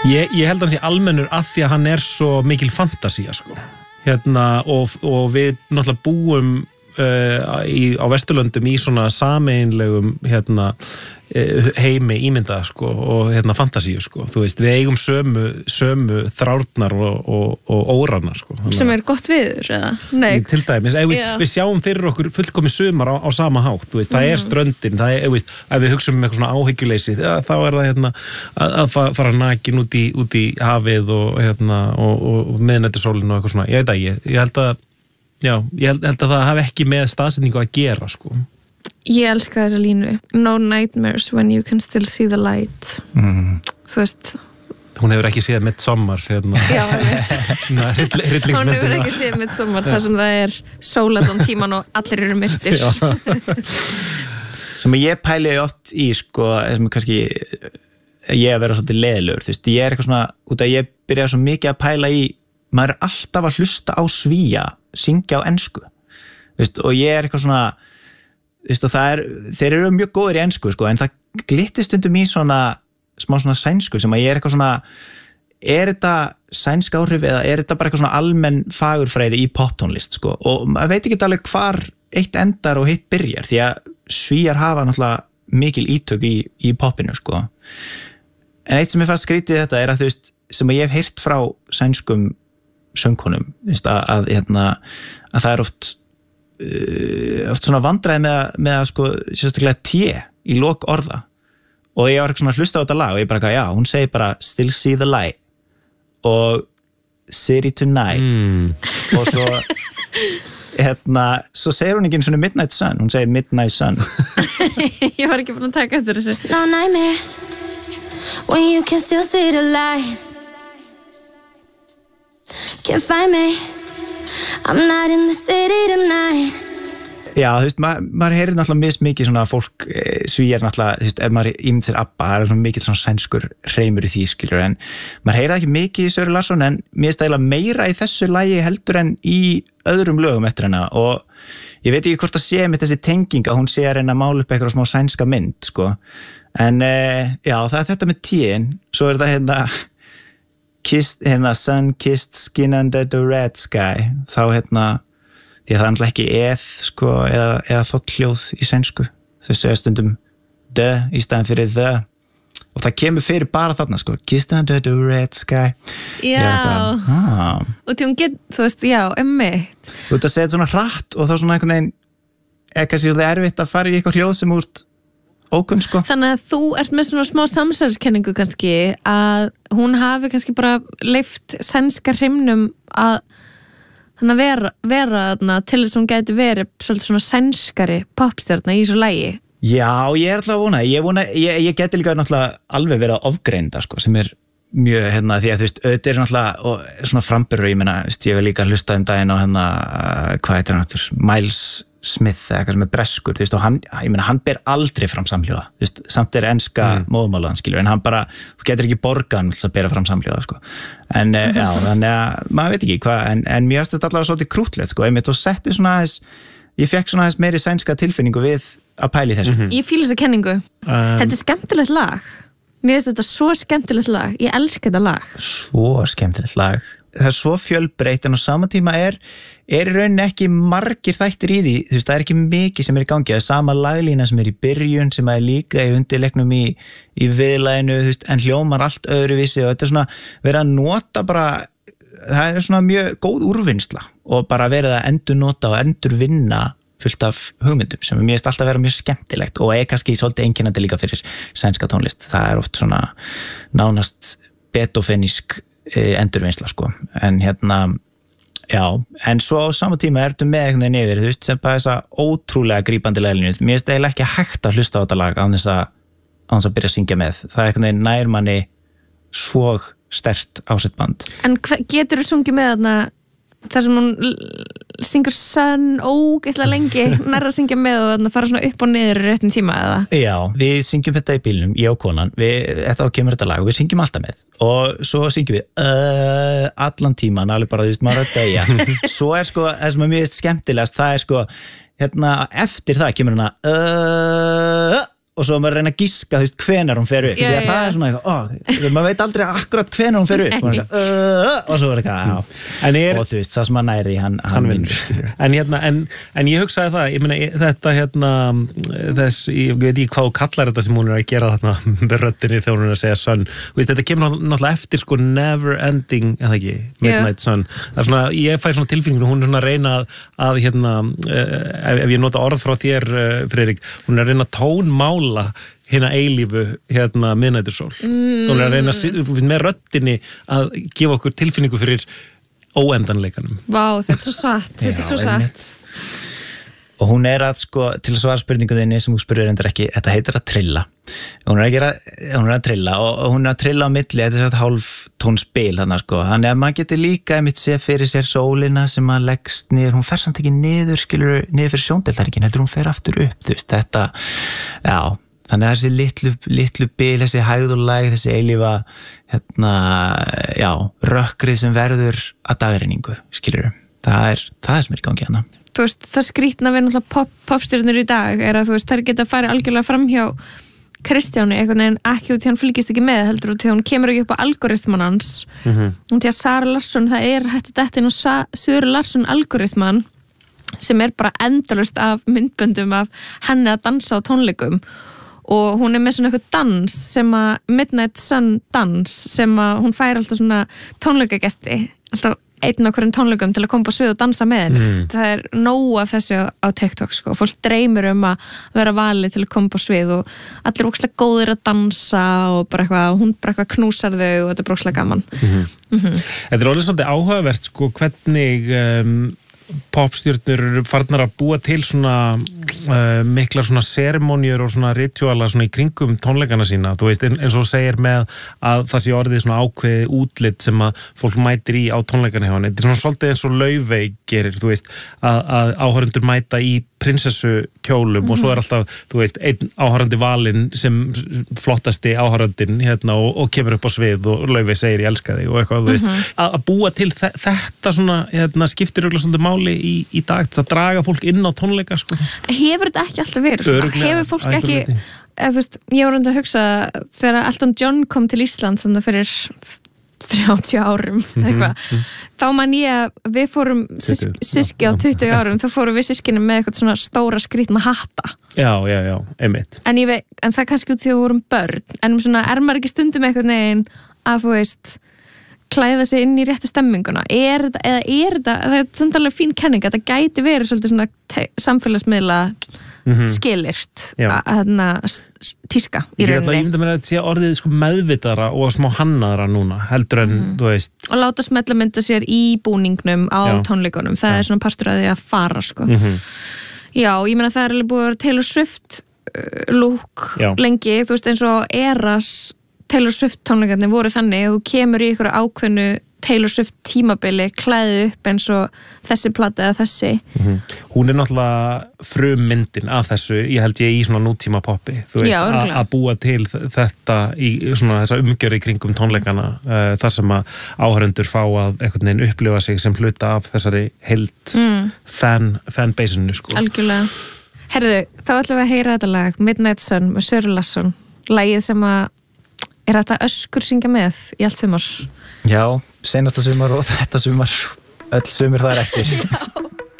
Ég held að hann sé almennur af því að hann svo mikil fantasía sko. Og við náttúrulega búum á Vesturlöndum í svona sameiginlegum heimi ímynda sko, og fantasíu sko. Þú veist, við eigum sömu þrárnar og órana sko. Sem gott viður, eða? Nei. Til dæmis, við sjáum fyrir okkur fullkomi sumar á sama hátt, þú veist, það ströndin, það veist, ef við hugsum eitthvað svona áhyggjuleysi, þá það að fara nakin út í hafið og miðnættisólinu og eitthvað svona, ég veit ekki, ég held að það hafi ekki með staðsetningu að gera sko. Ég elska þessa línu. No nightmares when you can still see the light. Þú veist. Hún hefur ekki séð Midsommar Já, hún hefur ekki séð Midsommar þar sem það sól allan tíman og allir eru myrtir. Sem ég pæli oft í sko, sem kannski ég að vera svolítið leiðilegur, þú veist, ég eitthvað svona, út að ég byrja svo mikið að pæla í, maður alltaf að hlusta á Svía, syngja á ensku, þú veist, og ég eitthvað svona, þú veist, og þeir eru mjög góðir í ensku sko, en það glittist stundum í svona smá svona sænsku sem að ég eitthvað svona, þetta sænsk áhrif eða þetta bara eitthvað svona almenn fagurfræði í poptónlist sko, og maður veit ekki alveg hvar eitt endar og hitt byrjar, því að Svíar hafa náttúrulega mikil ítök í popinu sko, en eitt sem ég fannst skrítið þetta að þú veist, sem að ég hef heyrt frá sænskum söngkonum, þú veist, að það oft svona vandræði með að sko sérstaklega í lok orða, og ég var eitthvað svona að hlusta á þetta lag og ég bara, já, hún segir bara still see the light og city tonight og svo svo segir hún ekki svona midnight sun, hún segir midnight sun. Ég var ekki búin að taka eftir þessu. No nightmares when you can still see the light, can't find me, I'm not in the city tonight. Já, þú veist, maður heyrir náttúrulega mikið svona fólk, Svíar náttúrulega, þú veist, ef maður ímynd sér ABBA, það svona mikið svona sænskur hreimur í því, skilur, en maður heyrir það ekki mikið í Söru Larsson, en mér finnst eiginlega meira í þessu lagi heldur en í öðrum lögum eftir hana, og ég veit ekki hvort að sé með þessi tenging að hún sé að reyna að mála upp eitthvað smá sænska mynd, sko, en já, það þetta með tíin, svo það kissed, sun-kissed skin under the red sky, þá því að það er ekki sko, eða þótthljóð í sænsku, þau segja stundum the í staðin fyrir the, og það kemur fyrir bara þarna sko, kissed under the red sky. Já, og því hún þú veist, já, emmitt. Þú veist að segja þetta svona hratt og þá svona einhvern veginn kannski svolítið erfitt að fara í eitthvað hljóð sem úr ókunn sko. Þannig að þú ert með svona smá samsæriskenningu kannski, að hún hafi kannski bara leyft sænska hreimnum að þannig að vera til þess að hún gæti verið svolítið svona sænskari popstjarna í þessu lagi. Já, ég alltaf að vona, ég geti líka náttúrulega alveg verið að ofgreinda sko, sem mjög, því að þú veist, auðvitað náttúrulega og svona framburður, ég meina, ég vil líka hlusta daginn á hvað heitir hann aftur, Miles Smith eða eitthvað sem breskur, þú veist, og hann ber aldrei fram samhljóða, þú veist, samt enska móðumálaðan, skilur, en hann bara, þú getur ekki borgað að bera fram samhljóða, sko, en já, þannig að maður veit ekki hvað, en mér finnst þetta allavega svolítið krúttlegt, sko, einmitt, og setti svona aðeins, ég fekk svona aðeins meiri sænska tilfinningu við að pæli þessu. Ég fíla þessa kenningu. Þetta skemmtilegt lag. Mér finnst þetta svo skemmtilegt lag. Ég elska þetta lag. Svo skemmtilegt lag. Það svo fjölbreytt, en á sama tíma í rauninni ekki margir þættir í því, þú veist, það ekki mikið sem í gangi, það sama laglína sem í byrjun, sem líka í undirleiknum í viðlaginu, þú veist, en hljómar allt öðruvísi og þetta svona verið að nota bara, það svona mjög góð úrvinnsla og bara verið að endurnota og endurvinna fullt af hugmyndum sem mér finnst alltaf vera mjög skemmtilegt og kannski svolítið einkennandi líka fyrir sænska tónlist, það oft svona nánast beethovenísk endurvinnsla sko, en já, en svo á sama tíma ertu með einhvern veginn yfir, þú veist, sem bara þessa ótrúlega grípandi laglínu, mér finnst eiginlega ekki hægt að hlusta á þetta lag án þess að byrja að syngja með, það einhvern veginn nær manni svo sterkt ásett band. En getur þú sungið með þarna þar sem hún syngur Sun ógeðslega lengi, nærða að syngja með og þarna fara svona upp og niður í réttum tíma eða? Já, við syngjum þetta í bílnum, ég og konan, þetta kemur þetta lag og við syngjum alltaf með og svo syngjum við allan tíman, alveg bara, þú veist, maður að deyja. Svo sko, það sem mér finnst skemmtilegast, það sko, eftir það kemur hana og svo maður reyna að giska, þú veist, hvenær hún fer upp því að það svona eitthvað, maður veit aldrei akkurat hvenær hún fer upp og svo eitthvað, og þú veist, það sem að næri hann vinnur. En ég hugsaði það, ég meina þetta ég veit ekki hvað þú kallar þetta sem hún að gera þarna með röddinni þegar hún að segja Sun, þetta kemur náttúrulega eftir sko Never Ending, eða ekki, Midnight Sun, það svona, ég fæ svona tilfinningu, hún svona að reyna að ef ég nota orð frá þér, Friðrik, hún að reyna að tónmála hérna eilífu miðnætursól. Hún að reyna með röddinni að gefa okkur tilfinningu fyrir óendanleikanum. Vá, þetta er svo satt, þetta er svo satt. Og hún að sko, til að svara spurningu þinni sem þú spurðir endur ekki, þetta heitir að trilla. Hún að trilla og hún að trilla á milli, þetta er hálf tónspil þarna sko. Þannig að maður getur líka einmitt sé fyrir sér sólina sem að leggst niður, hún fer samt ekki niður, skilur, niður fyrir sjóndeildarhringinn, heldur hún fer aftur upp, þú veist, þetta, já, þannig að þessi litlu bil, þessi hægð og lægð, þessi eilífa, rökkrið sem verður að dagrenningu, skilur, það er sem er í gangi hérna. Þú veist, það skrýtna við náttúrulega popstjörnur í dag er að þú veist, þær geta að fara algjörlega framhjá Kristjáni, einhvern veginn ekki út í hann fylgist ekki með, heldur út í hann kemur ekki upp á algoritman hans og því að Sara Larsson, það er hægt að detta inn á Söru Larsson algoritman sem er bara endalaust af myndböndum af henni að dansa á tónleikum og hún er með svona eitthvað dans sem að Midnight Sun dans sem að hún fær alltaf svona tónleikagesti, alltaf einn á hverjum tónleikum til að koma á svið og dansa með henni. Það er nóg af þessu á TikTok sko. Fólk dreymir að vera valið til að koma á svið og allir ógeðslega góðir að dansa og bara eitthvað, hún bara eitthvað knúsar þau og þetta er ógeðslega gaman. Þetta er alveg svolítið áhugavert sko, hvernig popstjörnur eru farnar að búa til svona mikla svona seremóniur og svona rituala svona í kringum tónleikana sína, þú veist, eins og segir með að það sé orðið svona ákveðið útlit sem að fólk mætir í á tónleikana hjá hann, þetta er svona svolítið eins og Laufey gerir, þú veist, að áhorfendur mæta í prinsessu kjólum og svo er alltaf, þú veist, einn áhorfandi valinn sem flottasti áhorfandinn og kemur upp á svið og Laufey segir ég elska þig og eitthvað, þú veist, að búa til þetta svona skiptir örugglega svolítið máli í dag, að draga fólk inn á tónleika sko. Hefur þetta ekki alltaf verið svona? Hefur fólk ekki, þú veist, ég var að hugsa þegar Elton John kom til Ísland svona fyrir 30 árum eitthvað, þá man ég að við fórum síski á 20 árum, þá fórum við sískinu með eitthvað svona stóra skrýtna hatta. Já, einmitt. En það er kannski út því að við vorum börn, en svona er maður ekki stundum eitthvað neginn að þú veist klæða sig inn í réttu stemminguna, er þetta, það er samtalið fín kenning, þetta gæti verið svolítið svona samfélagsmiðla skilirt tíska í rauninni. Ég myndi mér að þetta sé orðið sko meðvitaðra og smá hannaðra núna, heldur en þú veist. Og láta smella mynda sér í búningnum á tónleikunum, það er svona partur af því að fara sko. Já, ég meina það er alveg búið að vera Taylor Swift look lengi, þú veist, eins og Eras Taylor Swift tónleikarnir voru þannig að þú kemur í ykkur ákveðnu Taylor Swift tímabili, klæði upp eins og þessi plata eða þessi. Hún er náttúrulega frummyndin af þessu, ég held ég í svona nútíma poppi, þú veist, að búa til þetta í svona þessa umgjörði kringum tónleikana, þar sem að áhörundur fá að einhvern veginn upplifa sig sem hluta af þessari heild fanbaseinu sko. Algjörlega. Herðu, þá ætlum við að heyra þetta lag, Midnight Sun með Söru Larsson, lagið sem að er þetta öskur syngja með í allt sumar? Já, seinasta sumar og þetta sumar, öll sumur þar eftir.